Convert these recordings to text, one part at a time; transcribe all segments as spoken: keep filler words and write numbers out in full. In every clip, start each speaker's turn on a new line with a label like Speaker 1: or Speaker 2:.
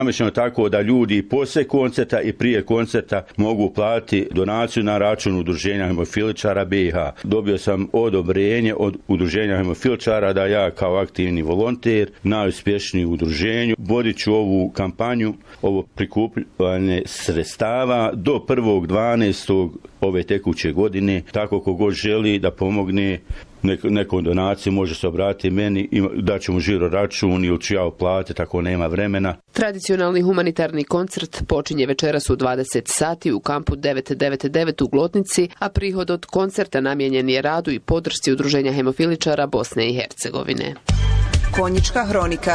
Speaker 1: Mišljeno tako da ljudi poslije koncerta i prije koncerta mogu platiti donaciju na račun Udruženja hemofiličara B i H. Dobio sam odobrenje od Udruženja hemofiličara da ja kao aktivni volonter, najuspješniji u udruženju, vodit ću ovu kampanju, ovo prikupljanje sredstava do prvog dvanaestog ove tekuće godine. Tako kogod želi da pomogne nekom donaciju može se obratiti meni i daću mu žiro račun ili ću ja uplatiti ako nema vremena.
Speaker 2: Tradicionalni humanitarni koncert počinje večeras u dvadeset sati u kampu devet devet devet u Glotnici, a prihod od koncerta namijenjen je radu i podršci Udruženja hemofiličara Bosne i Hercegovine.
Speaker 3: Konjička hronika.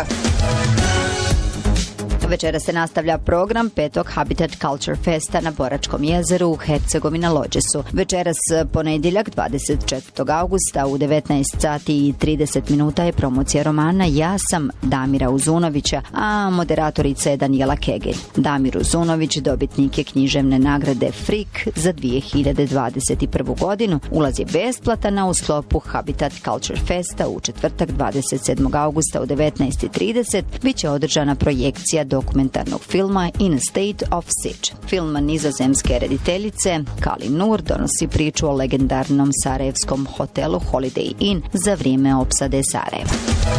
Speaker 4: Večera se nastavlja program petog Habitat Culture Festa na Boračkom jezeru u Hercegovina Lođesu. Večeras ponedjeljak dvadeset četvrtog augusta u devetnaest sati i trideset minuta je promocija romana Ja sam Damira Uzunovića, a moderatorica je Danijela Kegelj. Damir Uzunović dobitnik je književne nagrade Frik za dvije hiljade dvadeset prvu godinu. Ulaz je besplatan, a u sklopu Habitat Culture Festa u četvrtak dvadeset sedmog augusta u devetnaest i trideset bit će održana projekcija dokumentarnog filma In a State of Siege. Film nizozemske rediteljice Kali Nur donosi priču o legendarnom sarajevskom hotelu Holiday Inn za vrijeme opsade Sarajeva.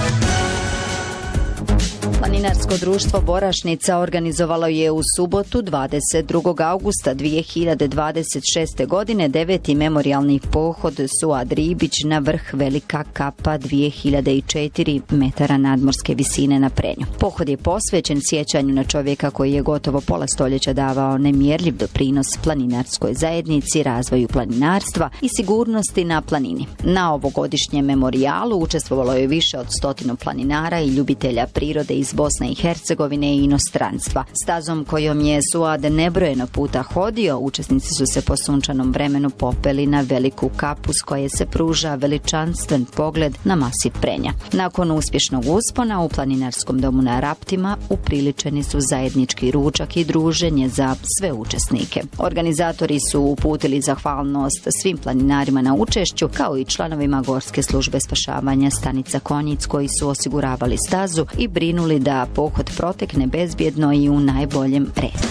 Speaker 4: Planinarsko društvo Borašnica organizovalo je u subotu dvadeset drugog augusta dvije hiljade dvadeset šeste. godine deveti memorijalni pohod Suad Ribić na vrh Velika Kapa dvije hiljade četiri metara nadmorske visine na Prenju. Pohod je posvećen sjećanju na čovjeka koji je gotovo pola stoljeća davao nemjerljiv doprinos planinarskoj zajednici, razvoju planinarstva i sigurnosti na planini. Na ovogodišnjem memorijalu učestvovalo je više od stotinu planinara i ljubitelja prirode iz Bosne i Hercegovine i inostranstva. Stazom kojom je Suad nebrojeno puta hodio, učesnici su se po sunčanom vremenu popeli na Veliku Kapu s koje se pruža veličanstven pogled na masiv Prenja. Nakon uspješnog uspona u planinarskom domu na Raptima upriličeni su zajednički ručak i druženje za sve učesnike. Organizatori su uputili zahvalnost svim planinarima na učešću, kao i članovima Gorske službe spašavanja stanica Konjic koji su osiguravali stazu i brinuli da pohod protekne bezbjedno i u najboljem redu.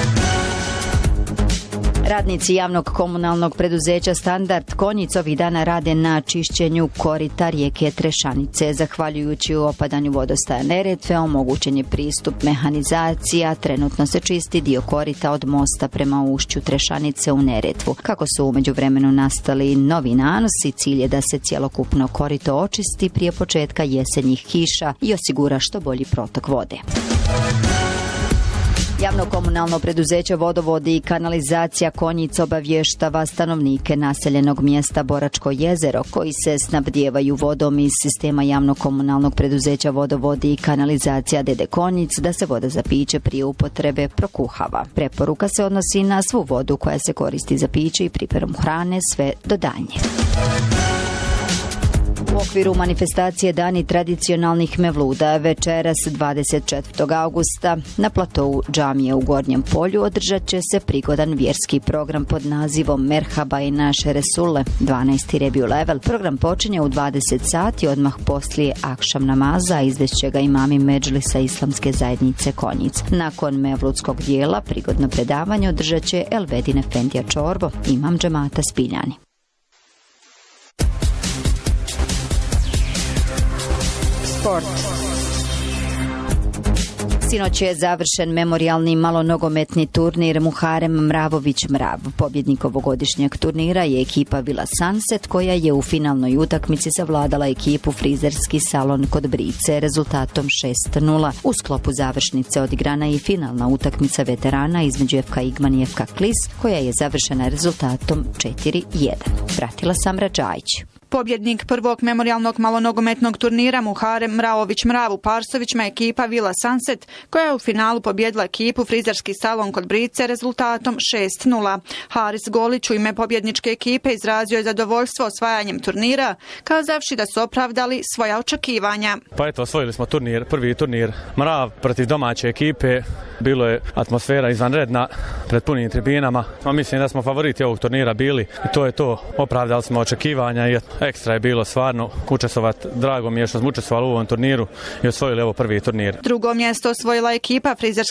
Speaker 4: Radnici javnog komunalnog preduzeća Standard Konjic ovih dana rade na čišćenju korita rijeke Trešanice. Zahvaljujući u opadanju vodostaja Neretve omogućen je pristup mehanizacija. Trenutno se čisti dio korita od mosta prema ušću Trešanice u Neretvu. Kako su u međuvremenu nastali novi nanosi, cilj je da se cjelokupno korito očisti prije početka jesenjih kiša i osigura što bolji protok vode. Javno komunalno preduzeće Vodovodi i kanalizacija Konjic obavještava stanovnike naseljenog mjesta Boračko jezero koji se snabdijevaju vodom iz sistema javno komunalnog preduzeća Vodovodi i kanalizacija D D Konjic da se voda za piće prije upotrebe prokuhava. Preporuka se odnosi na svu vodu koja se koristi za piće i pripremu hrane sve do danje. U okviru manifestacije Dani tradicionalnih mevluda večeras dvadeset četvrtog augusta na platovu džamije u Gornjem polju održat će se prigodan vjerski program pod nazivom Merhaba i naše Resule dvanaesti Rebiul Level. Program počinje u dvadeset sati odmah poslije akšam namaza, izvešće ga imami Medžlisa Islamske zajednice Konjic. Nakon mevludskog dijela prigodno predavanje održat će Elvedin Efendija Čorbo, imam džemata Spiljani. Sport. Sinoć je završen memorijalni malonogometni turnir Muharem Mravović Mrav. Pobjednik ovogodišnjeg turnira je ekipa Villa Sunset koja je u finalnoj utakmici savladala ekipu Frizerski salon kod Brice rezultatom šest nula. U sklopu završnice odigrana je i finalna utakmica veterana između F K Igman i F K Klis koja je završena rezultatom četiri jedan. Pratila Samra Đajić.
Speaker 5: Pobjednik prvog memorijalnog malonogometnog turnira Muharem Mravović Mrav u Parsovicima ekipa Villa Sunset, koja je u finalu pobjedila ekipu Frizerski salon kod Brice rezultatom šest nula. Haris Golić u ime pobjedničke ekipe izrazio je zadovoljstvo osvajanjem turnira, kazavši da su opravdali svoja očekivanja.
Speaker 6: Pa eto, osvojili smo turnir, prvi turnir Mrav protiv domaće ekipe. Bilo je atmosfera izvanredna pred punim tribinama. Mislim da smo favoriti ovog turnira bili i to je to. Opravdali smo očekivanja i ekstra je bilo stvarno učestvovati. Drago mi je što smo učestvovali u ovom turniru i osvojili ovo prvi turnir.
Speaker 5: Drugo mjesto osvojila ekipa Frizerski